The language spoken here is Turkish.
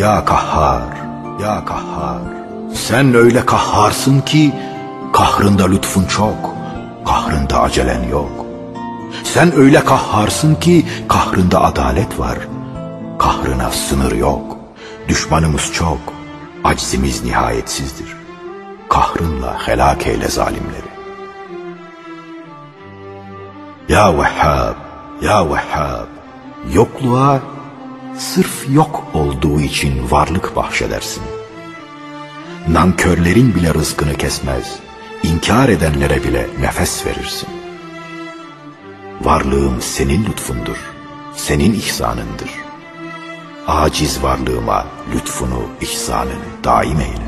Ya kahhar, ya kahhar, sen öyle kahharsın ki kahrında lütfun çok, kahrında acelen yok. Sen öyle kahharsın ki kahrında adalet var, kahrına sınır yok. Düşmanımız çok, aczimiz nihayetsizdir. Kahrınla helak eyle zalimleri. Ya Vehhab, ya Vehhab, yokluğa sırf yok olduğu için varlık bahşedersin. Nankörlerin bile rızkını kesmez, inkar edenlere bile nefes verirsin. Varlığım senin lütfundur, senin ihsanındır. Aciz varlığıma lütfunu, ihsanını daim eyle.